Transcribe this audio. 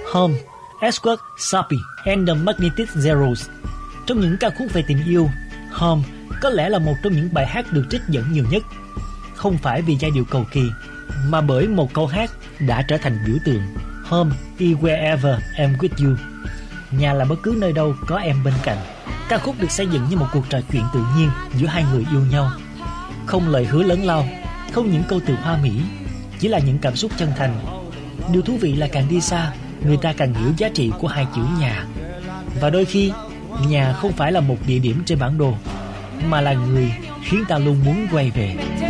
Home, Esquire, Sappy and the Magnetic Zeros. Trong những ca khúc về tình yêu, Home có lẽ là một trong những bài hát được trích dẫn nhiều nhất. Không phải vì giai điệu cầu kỳ, mà bởi một câu hát đã trở thành biểu tượng. Home is wherever I'm with you. Nhà là bất cứ nơi đâu có em bên cạnh. Ca khúc được xây dựng như một cuộc trò chuyện tự nhiên giữa hai người yêu nhau. Không lời hứa lớn lao, không những câu từ hoa mỹ, chỉ là những cảm xúc chân thành. Điều thú vị là càng đi xa, người ta càng hiểu giá trị của hai chữ nhà. Và đôi khi, nhà không phải là một địa điểm trên bản đồ, mà là người khiến ta luôn muốn quay về.